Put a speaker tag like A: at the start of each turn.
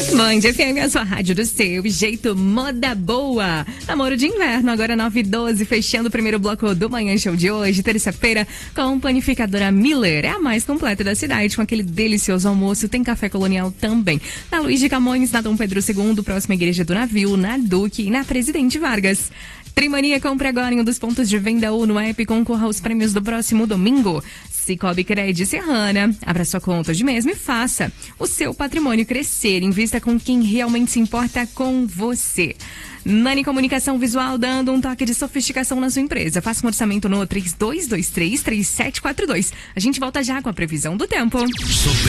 A: Band FM, a sua rádio do seu jeito, moda boa. Namoro de inverno, agora 9h12, fechando o primeiro bloco do Manhã Show de hoje, terça-feira, com panificadora Miller. É a mais completa da cidade, com aquele delicioso almoço. Tem café colonial também. Na Luiz de Camões, na Dom Pedro II, próxima Igreja do Navio, na Duque e na Presidente Vargas. Trimania, compre agora em um dos pontos de venda ou no app, concorra aos prêmios do próximo domingo. Cicobi Cred Serrana, abra sua conta hoje mesmo e faça o seu patrimônio crescer. Invista com quem realmente se importa com você. Nani Comunicação Visual, dando um toque de sofisticação na sua empresa. Faça um orçamento no 3223-3742. A gente volta já com a previsão do tempo.